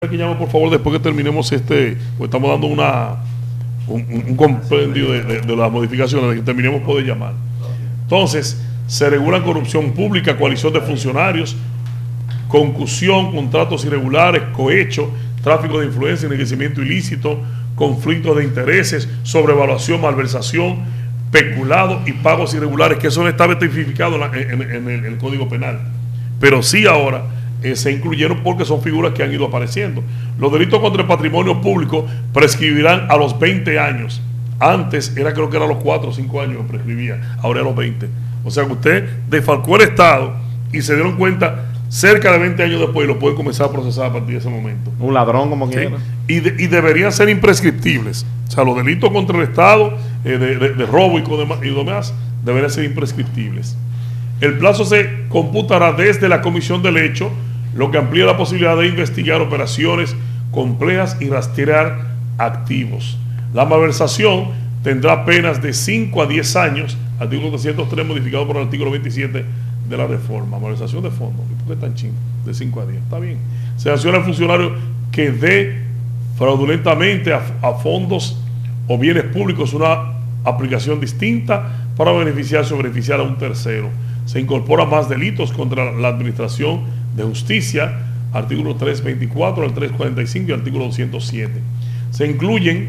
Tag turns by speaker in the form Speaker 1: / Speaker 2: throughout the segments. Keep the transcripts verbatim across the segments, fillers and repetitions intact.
Speaker 1: Que llame por favor después que terminemos este, pues estamos dando una un, un compendio de, de, de las modificaciones, de que terminemos puede llamar. Entonces, se regula corrupción pública, coalición de funcionarios, concusión, contratos irregulares, cohecho, tráfico de influencia, enriquecimiento ilícito, conflictos de intereses, sobrevaluación, malversación, peculado y pagos irregulares, que eso no está tipificado en, en, en, el, en el Código Penal. Pero sí ahora Eh, se incluyeron porque son figuras que han ido apareciendo. Los delitos contra el patrimonio público prescribirán a los veinte años. Antes era, creo que era a los cuatro o cinco años que prescribía, ahora a los veinte. O sea que usted defalcó el Estado y se dieron cuenta cerca de veinte años después y lo pueden comenzar a procesar a partir de ese momento.
Speaker 2: Un ladrón como
Speaker 1: ¿Sí?
Speaker 2: quiera.
Speaker 1: Y, de, y deberían ser imprescriptibles. O sea, los delitos contra el Estado, eh, de, de, de robo y, y demás, deberían ser imprescriptibles. El plazo se computará desde la comisión del hecho, lo que amplía la posibilidad de investigar operaciones complejas y rastrear activos. La malversación tendrá penas de cinco a diez años, artículo trescientos tres modificado por el artículo veintisiete de la reforma. Malversación de fondos, ¿por qué tan chingo? De cinco a diez, está bien. Se sanciona al funcionario que dé fraudulentamente a, a fondos o bienes públicos una aplicación distinta para beneficiarse o beneficiar a un tercero. Se incorporan más delitos contra la administración de justicia, artículo trescientos veinticuatro, al trescientos cuarenta y cinco y artículo doscientos siete. Se incluyen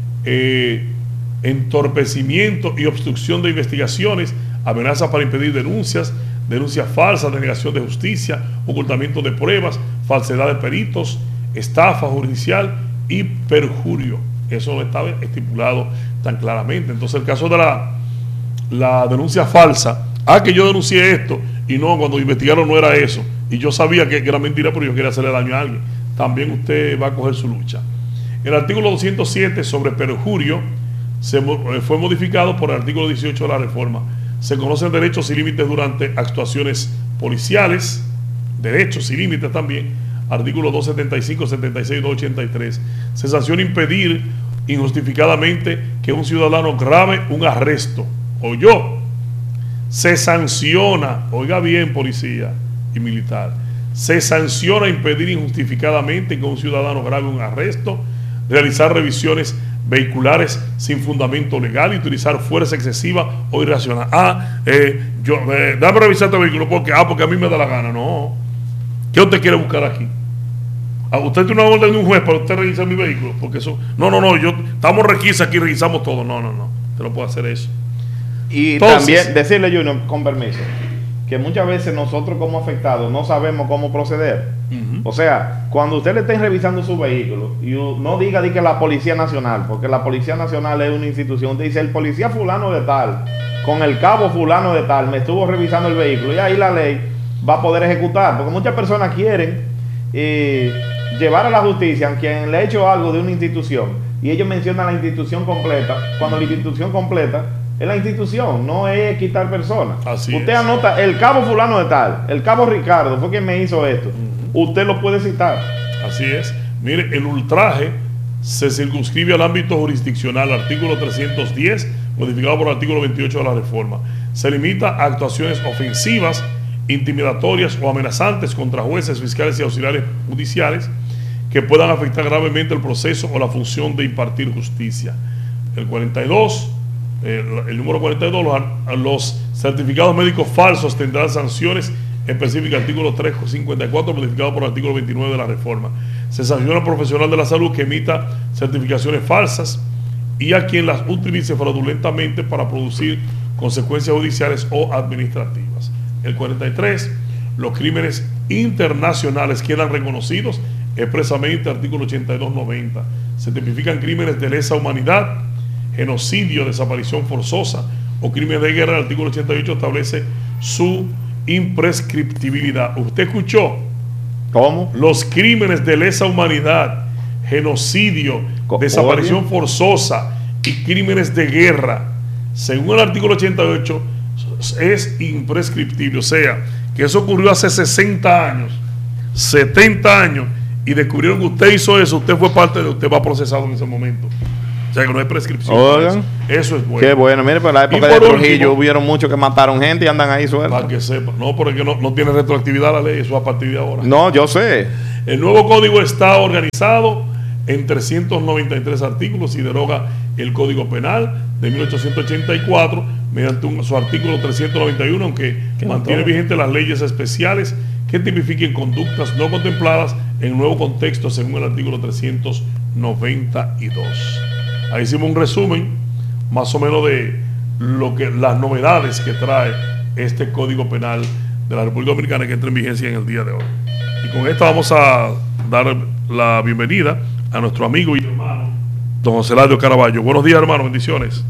Speaker 1: eh, entorpecimiento y obstrucción de investigaciones, amenazas para impedir denuncias, denuncias falsas, denegación de justicia, ocultamiento de pruebas, falsedad de peritos, estafa judicial y perjurio. Eso no estaba estipulado tan claramente. Entonces, el caso de la, la denuncia falsa, ah, que yo denuncié esto, y no, cuando investigaron no era eso, y yo sabía que era mentira, pero yo quería hacerle daño a alguien, también usted va a coger su lucha. El artículo doscientos siete sobre perjurio se, fue modificado por el artículo dieciocho de la reforma. Se conocen derechos y límites durante actuaciones policiales, derechos y límites también, artículos doscientos setenta y cinco, setenta y seis y doscientos ochenta y tres. Se sanciona impedir injustificadamente que un ciudadano grave un arresto, o yo, se sanciona, oiga bien, policía y militar, se sanciona impedir injustificadamente que un ciudadano grave un arresto, realizar revisiones vehiculares sin fundamento legal y utilizar fuerza excesiva o irracional. Ah, eh, yo, eh, dame revisar este vehículo porque, ah, porque a mí me da la gana. No. ¿Qué usted quiere buscar aquí? ¿A usted tiene una orden de un juez para usted revisar mi vehículo? Porque eso, no, no, no, yo, estamos requisa aquí, revisamos todo. No, no, no, usted no puede hacer eso.
Speaker 2: Y entonces, también decirle, Junior, con permiso, que muchas veces nosotros como afectados no sabemos cómo proceder. Uh-huh. O sea, cuando usted le esté revisando su vehículo, y no diga di que la Policía Nacional, porque la Policía Nacional es una institución, usted dice el policía fulano de tal, con el cabo fulano de tal, me estuvo revisando el vehículo, y ahí la ley va a poder ejecutar, porque muchas personas quieren eh, llevar a la justicia a quien le ha hecho algo de una institución, y ellos mencionan la institución completa, cuando la institución completa es la institución, no es quitar personas.
Speaker 1: Así
Speaker 2: usted
Speaker 1: es.
Speaker 2: Anota, el cabo fulano de tal, el cabo Ricardo fue quien me hizo esto. Uh-huh. Usted lo puede citar.
Speaker 1: Así es. Mire, el ultraje se circunscribe al ámbito jurisdiccional, artículo trescientos diez, modificado por el artículo veintiocho de la reforma. Se limita a actuaciones ofensivas, intimidatorias o amenazantes contra jueces, fiscales y auxiliares judiciales que puedan afectar gravemente el proceso o la función de impartir justicia. El cuarenta y dos, el, el número cuarenta y dos, los, los certificados médicos falsos tendrán sanciones específicas, artículo trescientos cincuenta y cuatro, modificado por el artículo veintinueve de la reforma. Se sanciona al profesional de la salud que emita certificaciones falsas y a quien las utilice fraudulentamente para producir consecuencias judiciales o administrativas. El cuarenta y tres, los crímenes internacionales quedan reconocidos expresamente, artículo ochenta y dos noventa. Se tipifican crímenes de lesa humanidad, genocidio, desaparición forzosa o crímenes de guerra. El artículo ochenta y ocho establece su imprescriptibilidad. ¿Usted escuchó?
Speaker 2: ¿Cómo?
Speaker 1: Los crímenes de lesa humanidad, genocidio, desaparición forzosa y crímenes de guerra, según el artículo ochenta y ocho, es imprescriptible. O sea, que eso ocurrió hace sesenta años, setenta años, y descubrieron que usted hizo eso, usted fue parte de, usted va procesado en ese momento. O sea que no hay prescripción.
Speaker 2: Oigan,
Speaker 1: eso. eso es bueno.
Speaker 2: Qué bueno. Mire, por la época de Trujillo hubieron muchos que mataron gente y andan ahí sueltos.
Speaker 1: Para que sepa. No, porque no, no tiene retroactividad la ley, eso a partir de ahora.
Speaker 2: No, yo sé.
Speaker 1: El nuevo código está organizado en trescientos noventa y tres artículos y deroga el Código Penal de mil ochocientos ochenta y cuatro mediante un, su artículo trescientos noventa y uno, aunque mantiene vigentes las leyes especiales que tipifiquen conductas no contempladas en el nuevo contexto según el artículo trescientos noventa y dos. Ahí hicimos un resumen más o menos de lo que las novedades que trae este Código Penal de la República Dominicana que entra en vigencia en el día de hoy. Y con esto vamos a dar la bienvenida a nuestro amigo y hermano don José Eladio Caraballo. Buenos días, hermano, bendiciones.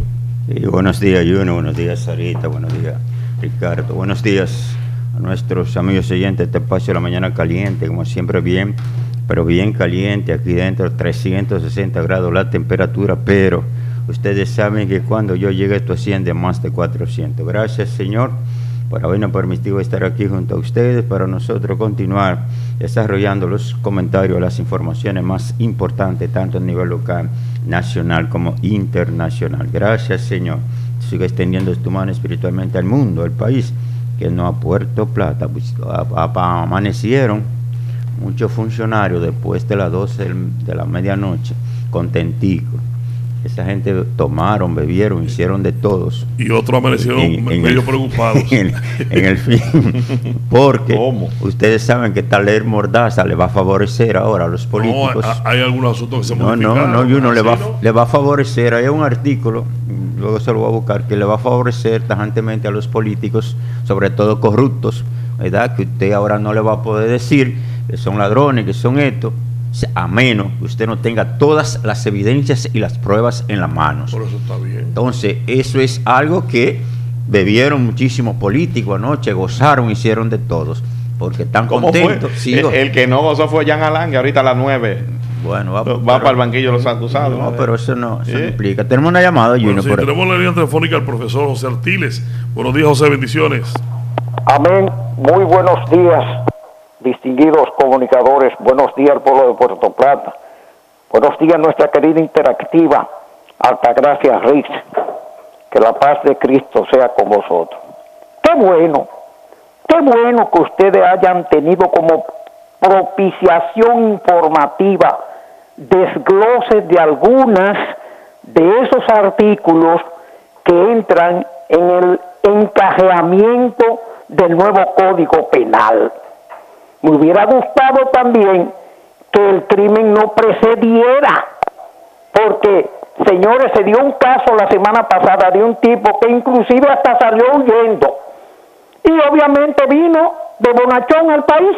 Speaker 3: Sí, buenos días, Juno, buenos días, Sarita, buenos días, Ricardo, buenos días a nuestros amigos oyentes de este espacio de la mañana caliente, como siempre bien, pero bien caliente, aquí dentro trescientos sesenta grados la temperatura, pero ustedes saben que cuando yo llegue esto asciende a más de cuatrocientos. Gracias, Señor, por habernos permitido estar aquí junto a ustedes para nosotros continuar desarrollando los comentarios, las informaciones más importantes, tanto a nivel local, nacional como internacional. Gracias, Señor. Sigue extendiendo tu mano espiritualmente al mundo, al país, que no a Puerto Plata. Pues, a, a, amanecieron muchos funcionarios después de las doce de la medianoche, contenticos. Esa gente tomaron, bebieron, hicieron de todos.
Speaker 1: Y otros amanecieron en, en medio el, preocupados.
Speaker 3: En, en el fin, porque ¿cómo? Ustedes saben que esta ley mordaza le va a favorecer ahora a los políticos.
Speaker 1: No, hay algunos asuntos que se
Speaker 3: no,
Speaker 1: modificaron.
Speaker 3: No, no, y uno le va,
Speaker 1: ¿no?
Speaker 3: le va a favorecer. Hay un artículo, luego se lo voy a buscar, que le va a favorecer tajantemente a los políticos, sobre todo corruptos, ¿verdad? Que usted ahora no le va a poder decir que son ladrones, que son estos, a menos que usted no tenga todas las evidencias y las pruebas en las manos.
Speaker 1: Por eso está bien.
Speaker 3: Entonces, eso es algo que bebieron muchísimos políticos anoche, gozaron, hicieron de todos, porque están contentos.
Speaker 2: Sí, el, el que no gozó fue Jan Alain, que ahorita a las nueve
Speaker 3: bueno, va,
Speaker 2: va
Speaker 3: pero,
Speaker 2: para el banquillo de los acusados.
Speaker 3: No, pero eso no, eso ¿sí? no implica. Tenemos una llamada,
Speaker 1: bueno,
Speaker 3: Junior.
Speaker 1: Sí, por tenemos la línea telefónica al profesor José Artiles. Buenos días, José, bendiciones.
Speaker 4: Amén. Muy buenos días, distinguidos comunicadores. Buenos días al pueblo de Puerto Plata. Buenos días nuestra querida interactiva Altagracia Riz. Que la paz de Cristo sea con vosotros. Qué bueno, qué bueno que ustedes hayan tenido como propiciación informativa desgloses de algunas de esos artículos que entran en el encajeamiento del nuevo Código Penal. Me hubiera gustado también que el crimen no precediera, porque, señores, se dio un caso la semana pasada de un tipo que inclusive hasta salió huyendo, y obviamente vino de bonachón al país,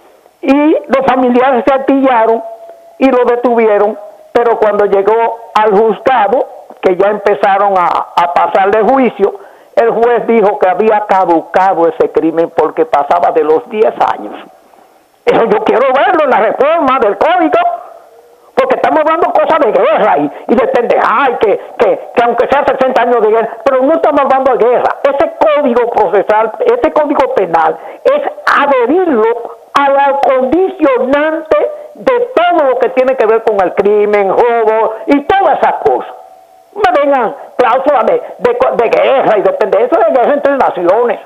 Speaker 4: y los familiares se atillaron y lo detuvieron, pero cuando llegó al juzgado, que ya empezaron a, a pasarle juicio, el juez dijo que había caducado ese crimen porque pasaba de los diez años. Eso yo quiero verlo en la reforma del código, porque estamos hablando cosas de guerra y, y de pendejada, y que, que, que aunque sea sesenta años de guerra, pero no estamos hablando de guerra. Ese código procesal, ese código penal, es adherirlo a la condicionante de todo lo que tiene que ver con el crimen, robo y todas esas cosas. Me vengan cláusulas de, de, de guerra y de pendejada, eso de guerra entre naciones.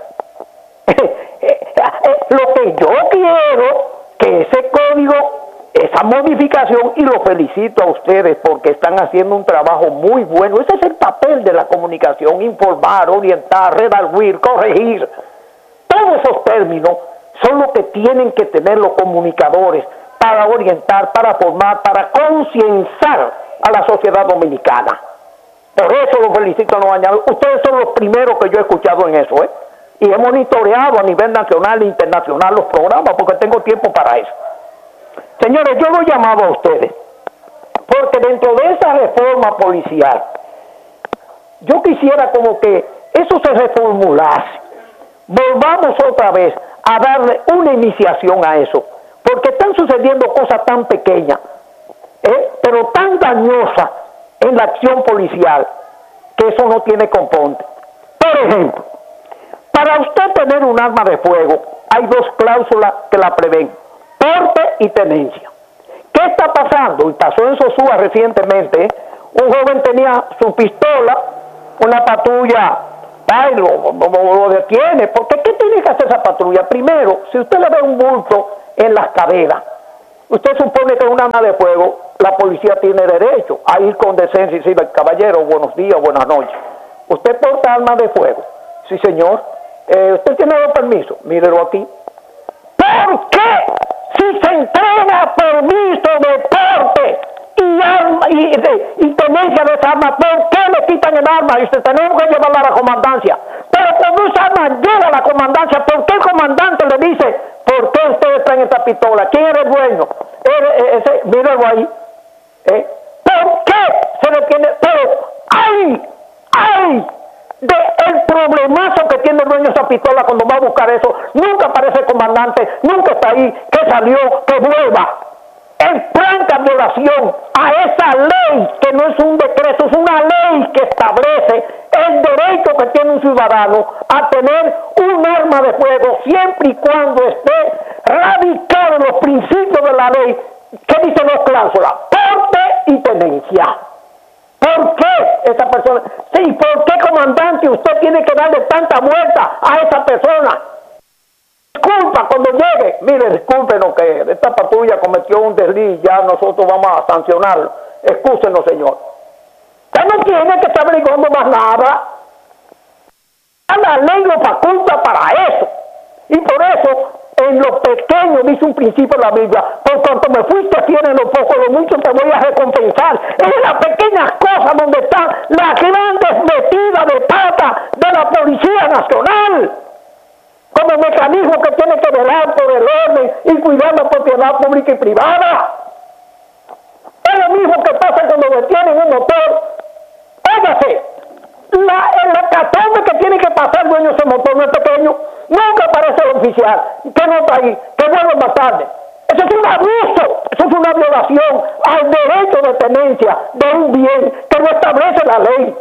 Speaker 4: Lo que yo quiero, que ese código, esa modificación, y lo felicito a ustedes porque están haciendo un trabajo muy bueno. Ese es el papel de la comunicación: informar, orientar, redarguir, corregir. Todos esos términos son lo que tienen que tener los comunicadores para orientar, para formar, para concienciar a la sociedad dominicana. Por eso los felicito a los añados. Ustedes son los primeros que yo he escuchado en eso, ¿eh? Y he monitoreado a nivel nacional e internacional los programas porque tengo tiempo para eso. Señores, yo lo he llamado a ustedes porque dentro de esa reforma policial yo quisiera como que eso se reformulase. Volvamos otra vez a darle una iniciación a eso, porque están sucediendo cosas tan pequeñas, ¿eh? pero tan dañosas en la acción policial, que eso no tiene componente. Por ejemplo, para usted tener un arma de fuego, hay dos cláusulas que la prevén: porte y tenencia. ¿Qué está pasando? Y pasó en Sosúa recientemente, ¿eh? Un joven tenía su pistola, una patrulla, ay, lo, lo, lo detiene. Porque ¿qué tiene que hacer esa patrulla? Primero, si usted le ve un bulto en las caderas, Usted supone que en un arma de fuego la policía tiene derecho a ir con decencia y decirle, caballero, buenos días, buenas noches. Usted porta armas de fuego. Sí, señor. Eh, ¿Usted tiene los permisos? Mírelo aquí. ¿Por qué? Si se entrega permiso de porte y arma y, de, y tenencia de esa arma, ¿por qué le quitan el arma? Y usted tenemos que llevarla a la comandancia. Pero cuando esa arma llega a la comandancia, ¿por qué el comandante le dice, ¿por qué ustedes traen esta pistola? ¿Quién era el dueño? Ese, ese, míralo ahí. ¿Eh? ¿Por qué se le tiene? Pero ¡ay! ¡ay! De el problemazo que tiene el dueño de esa pistola cuando va a buscar eso, nunca aparece el comandante, nunca está ahí, que salió, que vuelva. En franca violación a esa ley, que no es un decreto, es una ley que establece el derecho que tiene un ciudadano a tener un arma de fuego siempre y cuando esté radicado en los principios de la ley, que dicen las cláusulas, porte y tenencia. ¿Por qué esa persona? Sí, ¿por qué, comandante, usted tiene que darle tanta vuelta a esa persona? Disculpa cuando llegue. Mire, discúlpenos que esta patrulla cometió un desliz, ya nosotros vamos a sancionarlo. Excúsenos, señor. Usted no tiene que estar averiguando más nada. La ley lo faculta para eso. Y por eso, en lo pequeño, dice un principio de la Biblia, por cuanto me fuiste fiel en lo poco, lo mucho te voy a recompensar. Es en las pequeñas cosas donde están las grandes metidas de pata de la Policía Nacional, como mecanismo que tiene que velar por el orden y cuidar la propiedad pública y privada. Es lo mismo que pasa cuando detienen un motor. Óigase, la, el hecatombe que tiene que pasar el dueño de ese motor no es pequeño. Nunca aparece el oficial, que no está ahí, que vuelve más tarde. Eso es un abuso, eso es una violación al derecho de tenencia de un bien que no establece la ley.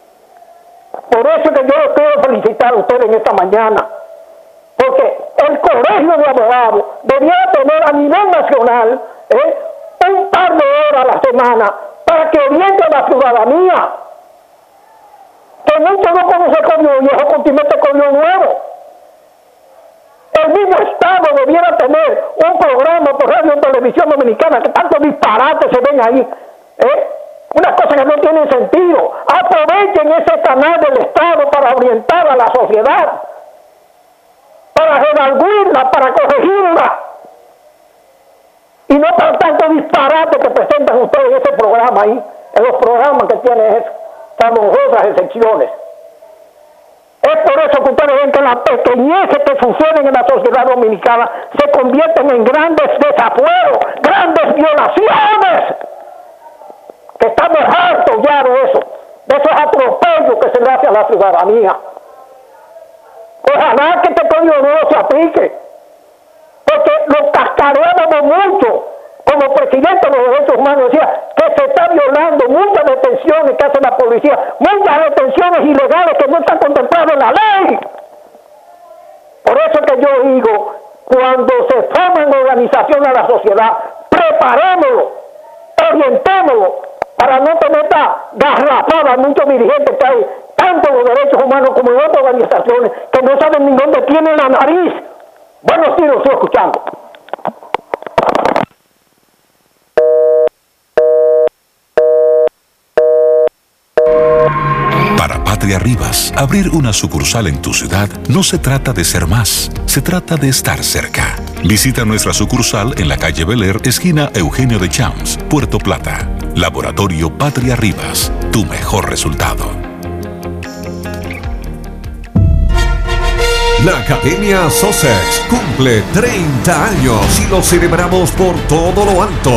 Speaker 4: Por eso que yo les quiero felicitar a ustedes en esta mañana, porque el Colegio de Abogados debería tener a nivel nacional ¿eh? un par de horas a la semana para que oriente a la ciudadanía, que muchos no conocen código viejo, continuamente código nuevo. El mismo Estado debiera tener un programa por radio y televisión dominicana, que tantos disparates se ven ahí, ¿eh? Unas cosas que no tienen sentido. Aprovechen ese canal del Estado para orientar a la sociedad, para redarguirla, para corregirla, y no para tanto disparate que presentan ustedes en ese programa ahí, en los programas que tienen eso, salvo honrosas excepciones. Es por eso que ustedes ven que las pequeñeces que suceden en la sociedad dominicana se convierten en grandes desafueros, grandes violaciones, que estamos hartos ya de eso, de esos atropellos que se le hace a la ciudadanía. Ojalá que este código nuevo se aplique, porque lo cascareábamos mucho. Como presidente de los derechos humanos decía que se está violando muchas detenciones que hace la policía, muchas detenciones ilegales que no están contempladas en la ley. Por eso que yo digo, cuando se forman organizaciones a la sociedad, preparémoslo, orientémoslo, para no tener esta garrafada a muchos dirigentes que hay, tanto en los derechos humanos como en otras organizaciones, que no saben ni dónde tienen la nariz. Bueno, sí, lo estoy escuchando.
Speaker 5: Para Patria Rivas, abrir una sucursal en tu ciudad no se trata de ser más, se trata de estar cerca. Visita nuestra sucursal en la calle Bel Air, esquina Eugenio de Champs, Puerto Plata. Laboratorio Patria Rivas, tu mejor resultado.
Speaker 6: La Academia Sussex cumple treinta años y lo celebramos por todo lo alto.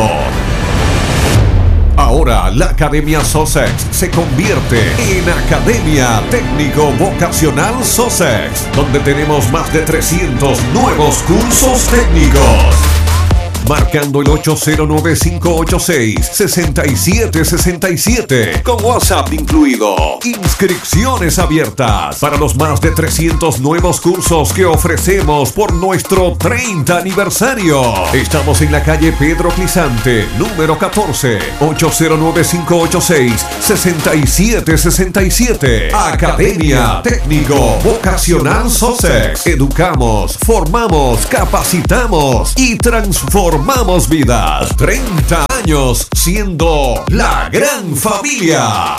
Speaker 6: Ahora la Academia Sussex se convierte en Academia Técnico Vocacional Sussex, donde tenemos más de trescientos nuevos cursos técnicos. Marcando el ocho cero nueve, cinco ocho seis, seis siete seis siete con WhatsApp incluido. Inscripciones abiertas para los más de trescientos nuevos cursos que ofrecemos por nuestro treinta aniversario. Estamos en la calle Pedro Clisante, número catorce, ocho cero nueve, cinco ocho seis, seis siete seis siete. Academia Técnico Vocacional Sussex. Educamos, formamos, capacitamos y transformamos transformamos vidas. treinta años siendo la gran familia.